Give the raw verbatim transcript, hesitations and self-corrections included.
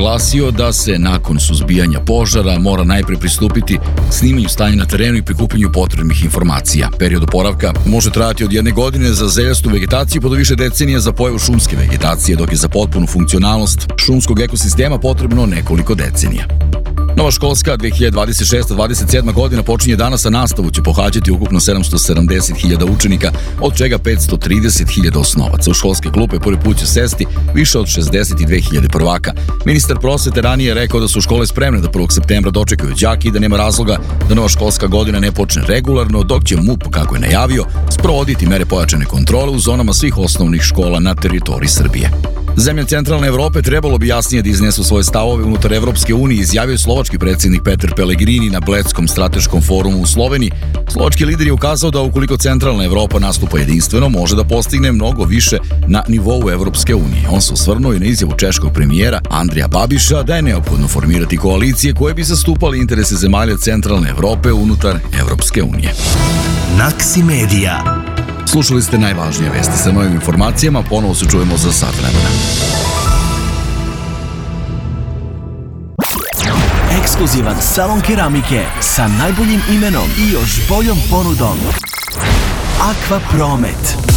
naglasio da se nakon suzbijanja požara mora najpre pristupiti snimanju stanja na terenu i prikupljanju potrebnih informacija. Period oporavka može trajati od jedne godine za zeljastu vegetaciju pa do više decenija za pojavu šumske vegetacije, dok je za potpunu funkcionalnost šumskog ekosistema potrebno nekoliko decenija. Nova školska dve hiljade dvadeset šesta dvadeset sedma godina počinje danas, a nastavu će pohađati ukupno sedamsto sedamdeset hiljada učenika, od čega petsto trideset hiljada osnovaca. U školske klupe prvi put će sesti više od šezdeset dve hiljade prvaka. Ministar prosvete ranije je rekao da su škole spremne da prvog septembra dočekaju đake i da nema razloga da nova školska godina ne počne regularno, dok će M U P, kako je najavio, sprovoditi mere pojačane kontrole u zonama svih osnovnih škola na teritoriji Srbije. Zemlje centralne Evrope trebalo bi jasnije da iznesu svoje stavove unutar Evropske unije, izjavio je slovački predsjednik Peter Pellegrini na Bledskom strateškom forumu u Sloveniji. Slovački lider je ukazao da ukoliko centralna Evropa nastupa jedinstveno, može da postigne mnogo više na nivou Evropske unije. On se osvrnuo i na izjavu češkog premijera Andreja Babiša da je neophodno formirati koalicije koje bi zastupali interese zemalja centralne Evrope unutar Evropske unije. Naksimedija. Slušali ste najvažnije vesti. Sa novim informacijama ponovo se čujemo za sat vremena. Ekskluzivan salon keramike sa najboljim imenom i još boljom ponudom. Aqua Promet.